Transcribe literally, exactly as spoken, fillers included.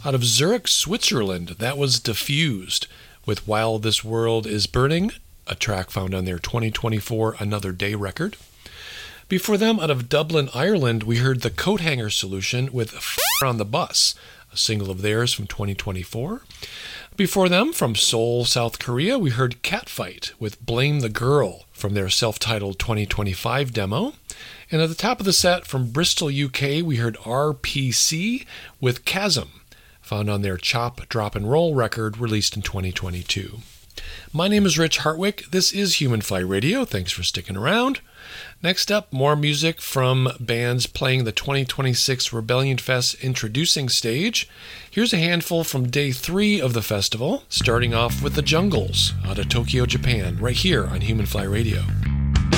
Out of Zurich, Switzerland, that was Diffused with While This World Is Burning, a track found on their twenty twenty-four Another Day record. Before them, out of Dublin, Ireland, we heard the Coathanger Solution with F*** on the Bus, a single of theirs from twenty twenty-four. Before them, from Seoul, South Korea, we heard Catfight with Blame the Girl from their self-titled twenty twenty-five demo. And at the top of the set, from Bristol, U K, we heard R P C with Chasm, found on their Chop, Drop and Roll record released in twenty twenty-two. My name is Rich Hartwick. This is Human Fly Radio. Thanks for sticking around. Next up, more music from bands playing the twenty twenty-six Rebellion Fest introducing stage. Here's a handful from day three of the festival, starting off with the Jungles out of Tokyo, Japan, right here on Human Fly Radio.